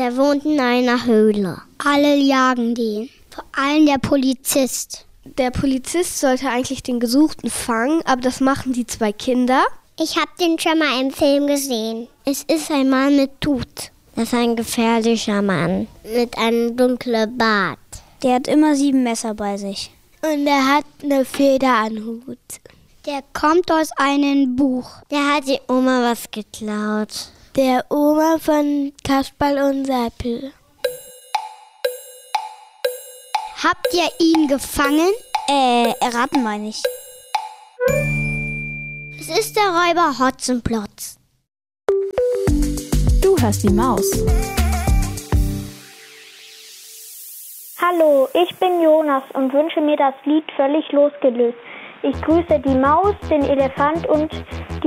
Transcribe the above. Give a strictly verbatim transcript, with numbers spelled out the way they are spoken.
Der wohnt in einer Höhle. Alle jagen den, vor allem der Polizist. Der Polizist sollte eigentlich den Gesuchten fangen, aber das machen die zwei Kinder. Ich habe den schon mal im Film gesehen. Es ist ein Mann mit Hut. Das ist ein gefährlicher Mann mit einem dunklen Bart. Der hat immer sieben Messer bei sich. Und er hat eine Feder am Hut. Der kommt aus einem Buch. Der hat die Oma was geklaut. Der Oma von Kasperl und Seppel. Habt ihr ihn gefangen? Äh, erraten meine ich. Es ist der Räuber Hotzenplotz. Du hörst die Maus. Hallo, ich bin Jonas und wünsche mir das Lied Völlig losgelöst. Ich grüße die Maus, den Elefant und